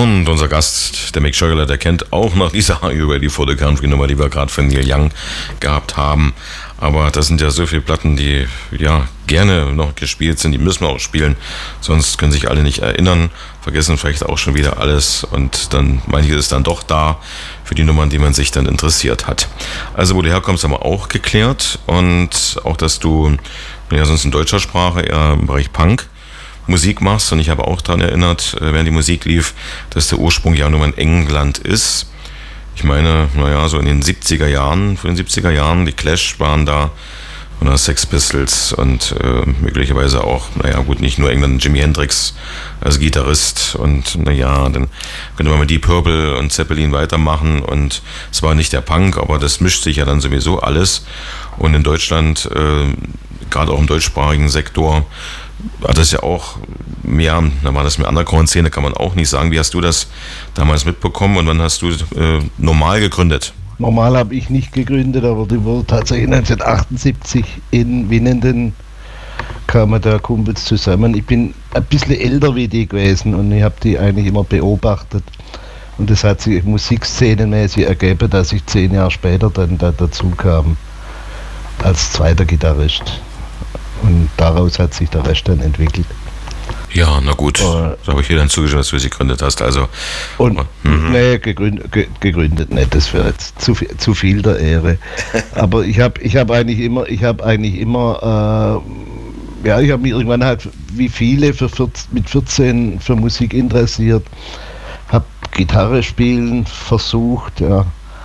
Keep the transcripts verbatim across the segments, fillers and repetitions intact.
Und unser Gast, der Mick Schögerler, der kennt auch noch diese Are You Ready for the Country Nummer, die wir gerade von Neil Young gehabt haben. Aber das sind ja so viele Platten, die ja gerne noch gespielt sind, die müssen wir auch spielen, sonst können sich alle nicht erinnern, vergessen vielleicht auch schon wieder alles und dann manches ist dann doch da für die Nummern, die man sich dann interessiert hat. Also wo du herkommst, haben wir auch geklärt und auch, dass du ja sonst in deutscher Sprache eher im Bereich Punk Musik machst und ich habe auch daran erinnert, während die Musik lief, dass der Ursprung ja nur in England ist. Ich meine, naja, so in den siebziger Jahren, vor den siebziger Jahren, die Clash waren da oder Sex Pistols und äh, möglicherweise auch, naja gut, nicht nur England, Jimi Hendrix als Gitarrist und naja, dann könnte man mit Deep Purple und Zeppelin weitermachen und es war nicht der Punk, aber das mischt sich ja dann sowieso alles und in Deutschland, äh, gerade auch im deutschsprachigen Sektor, war das ja auch mehr, da war das mehr Underground-Szene, kann man auch nicht sagen. Wie hast du das damals mitbekommen und wann hast du äh, Normal gegründet? Normal habe ich nicht gegründet, aber die wurde tatsächlich neunzehnhundertachtundsiebzig in Winnenden kamen da Kumpels zusammen. Ich bin ein bisschen älter wie die gewesen und ich habe die eigentlich immer beobachtet. Und das hat sich musikszenenmäßig ergeben, dass ich zehn Jahre später dann da dazu kam als zweiter Gitarrist. Und daraus hat sich der Rest dann entwickelt. Ja, na gut. Uh, da habe ich dir dann zugestimmt, dass du sie gegründet hast. Also, und mhm. nee, gegründet, ge, gegründet nicht, das wäre jetzt zu, zu viel der Ehre. Aber ich habe ich hab eigentlich immer, ich habe eigentlich immer, äh, ja, ich habe mich irgendwann halt wie viele für vierzehn, mit vierzehn für Musik interessiert, habe Gitarre spielen versucht, ja.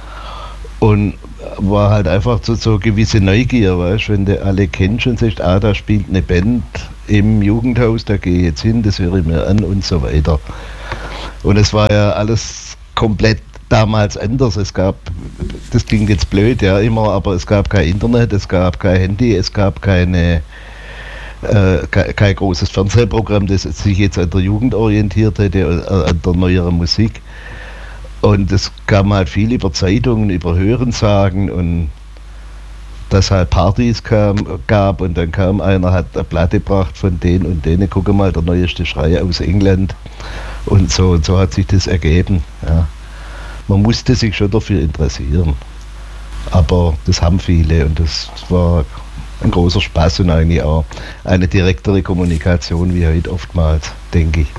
Und war halt einfach so, so gewisse Neugier, weißt, wenn du alle kennst und sagst, ah, da spielt eine Band im Jugendhaus, da gehe ich jetzt hin, das höre ich mir an und so weiter. Und es war ja alles komplett damals anders. Es gab, das klingt jetzt blöd, ja, immer, aber es gab kein Internet, es gab kein Handy, es gab keine, äh, kein, kein großes Fernsehprogramm, das sich jetzt an der Jugend orientiert hätte, an der neueren Musik. Und es kam halt viel über Zeitungen, über Hörensagen und dass halt Partys kam, gab und dann kam einer, hat eine Platte gebracht von denen und denen, gucke mal, der neueste Schrei aus England und so und so hat sich das ergeben. Ja. Man musste sich schon dafür interessieren, aber das haben viele und das war ein großer Spaß und eigentlich auch eine direktere Kommunikation wie heute oftmals, denke ich.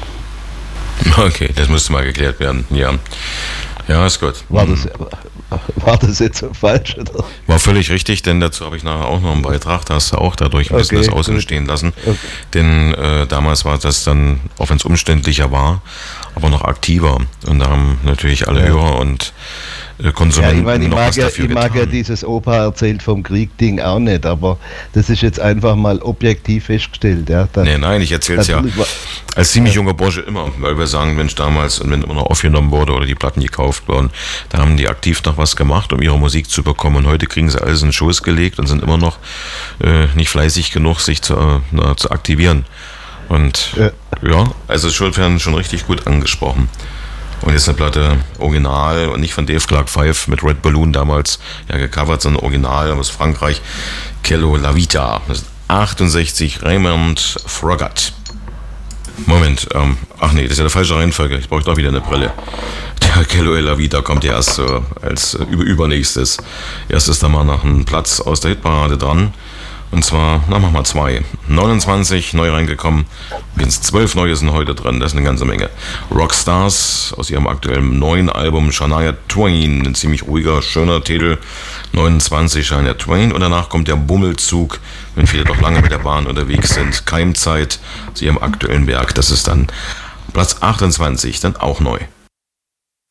Okay, das musste mal geklärt werden, ja. Ja, ist gut. War das, war das jetzt so falsch, oder? War völlig richtig, denn dazu habe ich nachher auch noch einen Beitrag, da hast du auch dadurch ein bisschen okay, das Außen stehen lassen. Okay. Denn äh, damals war das dann, auch wenn es umständlicher war, aber noch aktiver. Und da haben natürlich alle ja. Hörer und Konsumenten ja, ich meine, ich noch mag, was ja, dafür ich mag ja dieses Opa erzählt vom Krieg-Ding auch nicht, aber das ist jetzt einfach mal objektiv festgestellt. Ja, das, nee, nein, ich erzähle es ja als ziemlich junger Bursche immer, weil wir sagen, Mensch, damals, wenn immer noch aufgenommen wurde oder die Platten gekauft wurden, da haben die aktiv noch was gemacht, um ihre Musik zu bekommen und heute kriegen sie alles in den Schoß gelegt und sind immer noch äh, nicht fleißig genug, sich zu, äh, na, zu aktivieren. Und ja, ja also schon, schon richtig gut angesprochen. Und jetzt eine Platte Original und nicht von Dave Clark Five mit Red Balloon damals ja gecovert, sondern Original aus Frankreich. Quello La Vita. Das ist achtundsechzig, Raymond Froggatt. Moment, ähm, ach nee, das ist ja der falsche Reihenfolge. Ich brauche doch wieder eine Brille. Der Quello La Vita kommt ja erst so als äh, über, übernächstes. Erst ist da mal noch ein Platz aus der Hitparade dran. Und zwar, na, mach mal zwei. neunundzwanzig neu reingekommen. Übrigens zwölf neue sind heute drin, das ist eine ganze Menge. Rockstars aus ihrem aktuellen neuen Album Shania Twain. Ein ziemlich ruhiger, schöner Titel. neunundzwanzig Shania Twain. Und danach kommt der Bummelzug, wenn viele doch lange mit der Bahn unterwegs sind. Keimzeit aus ihrem aktuellen Werk. Das ist dann Platz achtundzwanzig, dann auch neu.